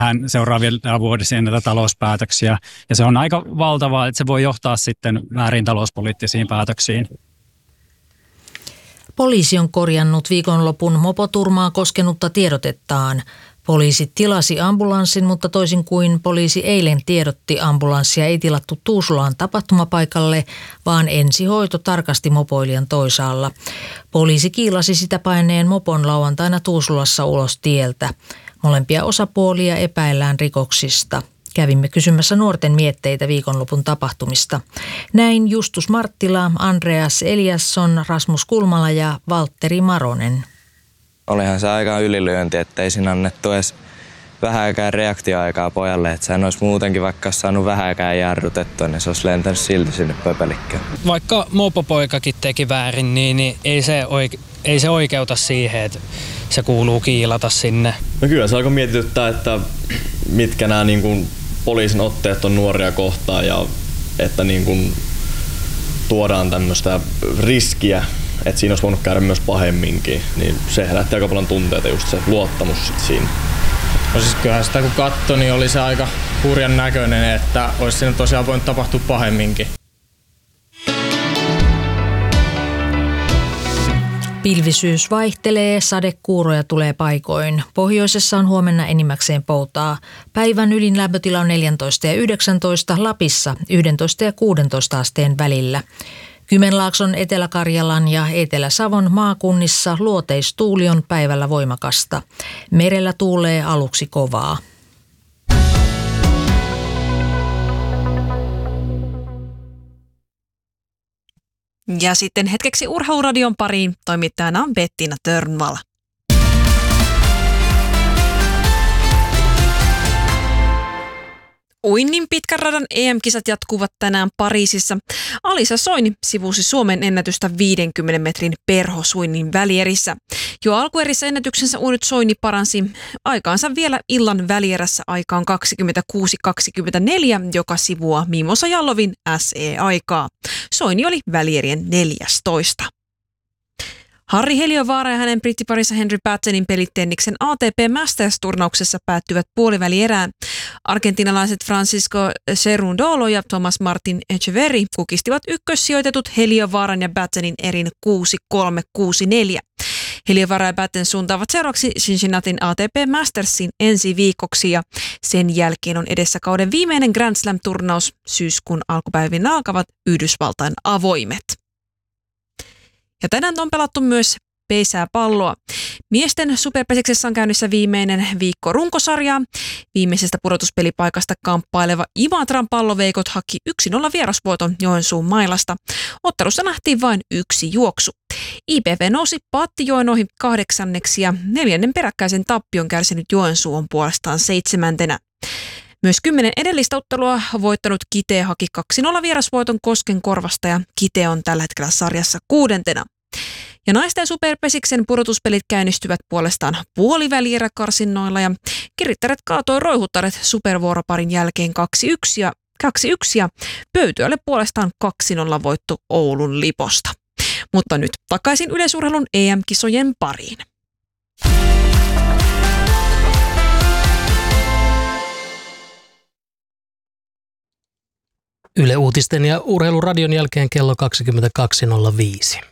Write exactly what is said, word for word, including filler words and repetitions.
hän seuraavilla vuosina näitä talouspäätöksiä. Ja se on aika valtavaa, että se voi johtaa sitten väärin talouspoliittisiin päätöksiin. Poliisi on korjannut viikonlopun mopoturmaa koskenutta tiedotettaan. Poliisi tilasi ambulanssin, mutta toisin kuin poliisi eilen tiedotti, ambulanssia ei tilattu Tuusulaan tapahtumapaikalle, vaan ensihoito tarkasti mopoilijan toisaalla. Poliisi kiilasi sitä paineen mopon lauantaina Tuusulassa ulos tieltä. Molempia osapuolia epäillään rikoksista. Kävimme kysymässä nuorten mietteitä viikonlopun tapahtumista. Näin Justus Marttila, Andreas Eliasson, Rasmus Kulmala ja Valtteri Maronen. Olihan se aika ylilyönti, ettei siinä annettu edes vähääkään reaktioaikaa pojalle. Että sehän olisi muutenkin vaikka saanut vähääkään jarrutettua, niin se olisi lentänyt silti sinne pöpelikköön. Vaikka mopopoikakin teki väärin, niin, niin ei, se oike, ei se oikeuta siihen, että se kuuluu kiilata sinne. No kyllä se alkoi mietityttää, että mitkä nämä niin kuin poliisin otteet on nuoria kohtaan ja että niin kuin tuodaan tämmöistä riskiä, että siinä olisi voinut käydä myös pahemminkin, niin se herätti aika paljon tunteita, just se luottamus sit siinä. No siis kyllähän sitä kun katsoi, niin oli se aika hurjan näköinen, että olisi siinä tosiaan voinut tapahtua pahemminkin. Pilvisyys vaihtelee, sadekuuroja tulee paikoin. Pohjoisessa on huomenna enimmäkseen poutaa. Päivän ylin lämpötila on neljätoista ja yhdeksäntoista, Lapissa yksitoista ja kuusitoista asteen välillä. Kymenlaakson, Etelä-Karjalan ja Etelä-Savon maakunnissa luoteistuuli on päivällä voimakasta. Merellä tuulee aluksi kovaa. Ja sitten hetkeksi Urheiluradion pariin. Toimittajana on Bettina Törnvall. Uinnin pitkän radan E M-kisat jatkuvat tänään Pariisissa. Alisa Soini sivusi Suomen ennätystä viidenkymmenen metrin perhosuinnin välierissä. Jo alkuerissä ennätyksensä uinut Soini paransi aikaansa vielä illan välierässä aikaan kaksikymmentäkuusi kaksikymmentäneljä, joka sivuaa Mimosa Jallovin S E-aikaa. Soini oli välierien neljästoista. Harri Heliövaara ja hänen brittiparissa Henry Pattenin pelit tenniksen A T P Masters-turnauksessa päättyvät puolivälierään. Argentinalaiset Francisco Cerundolo ja Thomas Martin Echeverri kukistivat ykkössijoitetut Heliövaaran ja Pattenin erin kuusi kolme kuusi neljä. Heliövaara ja Patten suuntaavat seuraavaksi Cincinnatin A T P Mastersin ensi viikoksi ja sen jälkeen on edessä kauden viimeinen Grand Slam-turnaus. Syyskuun alkupäivinä alkavat Yhdysvaltain avoimet. Ja tänään on pelattu myös pesäpalloa. Miesten superpesiksessä on käynnissä viimeinen viikko runkosarjaa. Viimeisestä pudotuspelipaikasta kamppaileva Imatran palloveikot haki yksi nolla vierasvoiton Joensuun mailasta. Ottelussa nähtiin vain yksi juoksu. I P V nousi Pattijoen ohi kahdeksanneksi ja neljännen peräkkäisen tappion kärsinyt Joensuu on puolestaan seitsemäntenä. Myös kymmenen edellistä ottelua voittanut Kite haki kaksi nolla vierasvoiton Koskenkorvasta ja Kite on tällä hetkellä sarjassa kuudentena. Ja naisten superpesiksen pudotuspelit käynnistyvät puolestaan puolivälieräkarsinnoilla ja Kirittäret kaatoi Roihuttaret supervuoroparin jälkeen kaksi yksi ja, kaksi yksi ja Pöytyölle puolestaan kaksi nolla voitto Oulun Liposta. Mutta nyt takaisin yleisurheilun E M-kisojen pariin. Yle Uutisten ja Urheiluradion jälkeen kello kaksikymmentäkaksi nolla viisi.